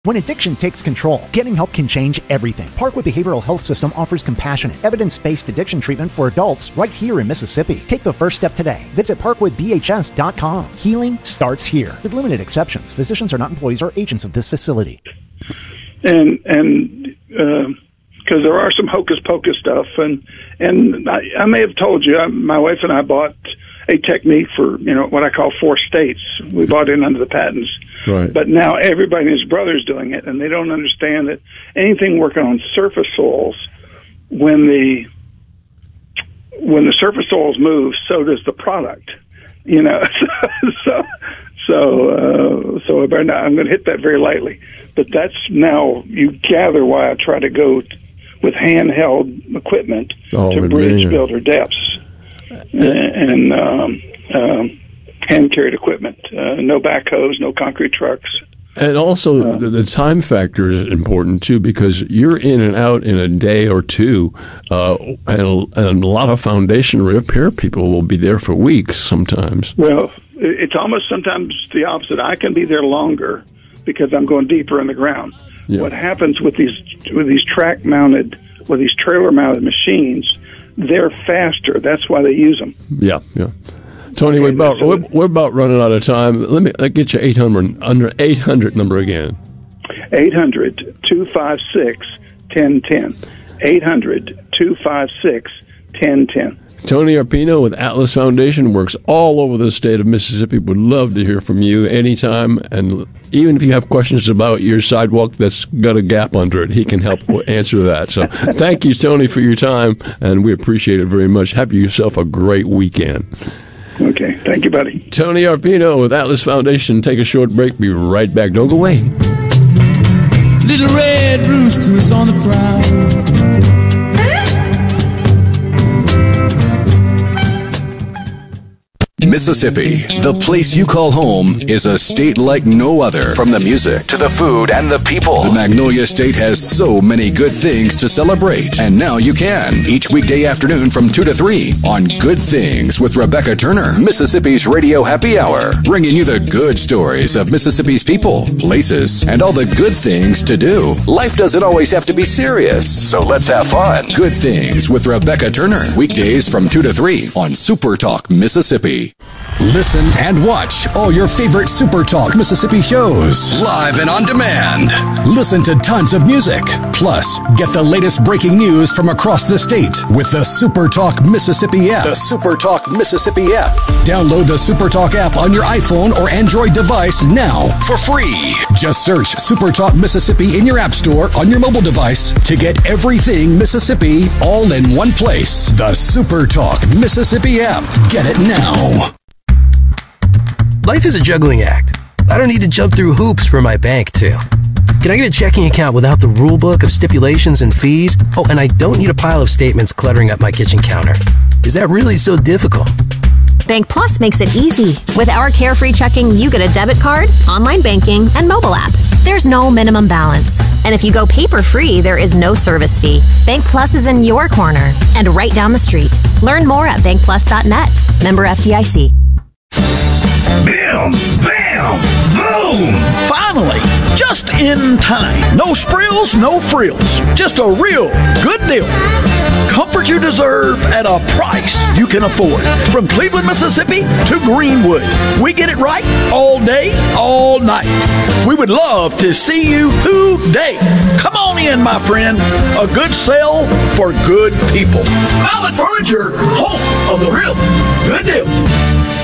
When addiction takes control, getting help can change everything. Parkwood Behavioral Health System offers compassionate, evidence-based addiction treatment for adults right here in Mississippi. Take the first step today. Visit parkwoodbhs.com. Healing starts here. With limited exceptions, physicians are not employees or agents of this facility. And because there are some hocus pocus stuff, and I may have told you, my wife and I bought a technique for what I call 4 states. We bought it under the patents. Right. But now everybody and his brother's doing it, and they don't understand that anything working on surface soils, when the surface soils move, so does the product. So I'm going to hit that very lightly. But that's now, you gather why I try to go with handheld equipment to bridge builder depths and hand-carried equipment, no backhoes, no concrete trucks. And also, the time factor is important, too, because you're in and out in a day or two, and a lot of foundation repair people will be there for weeks sometimes. Well, it's almost sometimes the opposite. I can be there longer because I'm going deeper in the ground. Yeah. What happens with these track-mounted, with these trailer-mounted machines, they're faster. That's why they use them. Yeah. Tony, we're about running out of time. Let get your 800 number again. 800-256-1010. 800-256-1010. Tony Arpino with Atlas Foundation works all over the state of Mississippi. Would love to hear from you anytime. And even if you have questions about your sidewalk that's got a gap under it, he can help answer that. So thank you, Tony, for your time, and we appreciate it very much. Have yourself a great weekend. Okay. Thank you, buddy. Tony Arpino with Atlas Foundation. Take a short break. Be right back. Don't go away. Little red rooster is on the prowl. Mississippi, the place you call home, is a state like no other. From the music to the food and the people, the Magnolia State has so many good things to celebrate. And now you can, each weekday afternoon from 2 to 3 on Good Things with Rebecca Turner, Mississippi's Radio Happy Hour, bringing you the good stories of Mississippi's people, places, and all the good things to do. Life doesn't always have to be serious, so let's have fun. Good Things with Rebecca Turner, weekdays from 2 to 3 on Super Talk Mississippi. Listen and watch all your favorite Super Talk Mississippi shows live and on demand. Listen to tons of music. Plus, get the latest breaking news from across the state with the Super Talk Mississippi app. The Super Talk Mississippi app. Download the Super Talk app on your iPhone or Android device now for free. Just search Super Talk Mississippi in your app store on your mobile device to get everything Mississippi all in one place. The Super Talk Mississippi app. Get it now. Life is a juggling act. I don't need to jump through hoops for my bank, too. Can I get a checking account without the rule book of stipulations and fees? Oh, and I don't need a pile of statements cluttering up my kitchen counter. Is that really so difficult? Bank Plus makes it easy. With our Carefree Checking, you get a debit card, online banking, and mobile app. There's no minimum balance. And if you go paper-free, there is no service fee. Bank Plus is in your corner and right down the street. Learn more at bankplus.net. Member FDIC. Bam! Bam! Boom! Finally! Just in time. No sprills, no frills. Just a real good deal. Comfort you deserve at a price you can afford. From Cleveland, Mississippi to Greenwood. We get it right all day, all night. We would love to see you today. Come on in, my friend. A good sale for good people. Mallett Furniture, home of the real good deal.